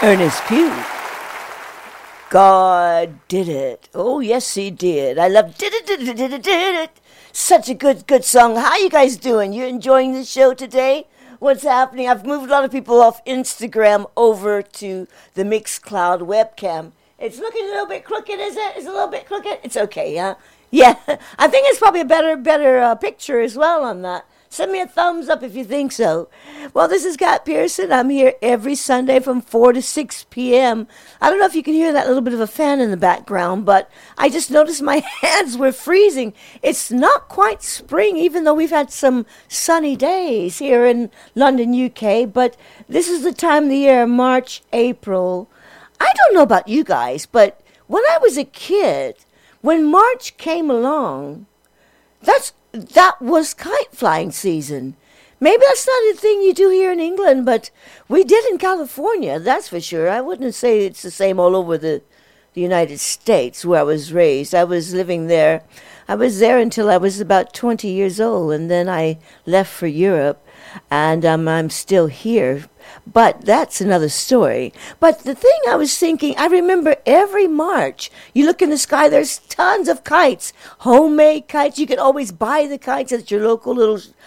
Ernest Pugh. God did it. Oh, yes, he did. I love did it. Such a good song. How you guys doing? You enjoying the show today? What's happening? I've moved a lot of people off Instagram over to the Mixcloud webcam. It's looking a little bit crooked, is it? It's a little bit crooked. It's okay, yeah. Yeah, I think it's probably a better picture as well on that. Send me a thumbs up if you think so. Well, this is Kat Pearson. I'm here every Sunday from 4 to 6 p.m. I don't know if you can hear that little bit of a fan in the background, but I just noticed my hands were freezing. It's not quite spring, even though we've had some sunny days here in London, UK, but this is the time of the year, March, April. I don't know about you guys, but when I was a kid, when March came along, that was kite flying season. Maybe that's not a thing you do here in England, but we did in California, that's for sure. I wouldn't say it's the same all over the United States where I was raised. I was living there. I was there until I was about 20 years old, and then I left for Europe, and I'm still here. But that's another story. But the thing I was thinking, I remember every March, you look in the sky, there's tons of kites, homemade kites. You can always buy the kites at your local little